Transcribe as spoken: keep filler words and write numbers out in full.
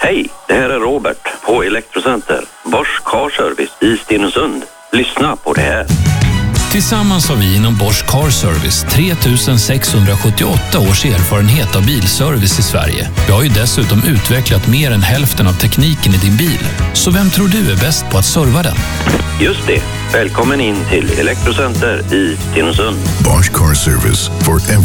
Hej, det här är Robert på Elektrocenter, Bosch Car Service i Stenungsund. Lyssna på det här. Tillsammans har vi inom Bosch Car Service tre tusen sexhundrasjuttioåtta års erfarenhet av bilservice i Sverige. Vi har ju dessutom utvecklat mer än hälften av tekniken i din bil. Så vem tror du är bäst på att serva den? Just det. Välkommen in till Elektrocenter i Stenungsund. Bosch Car Service for every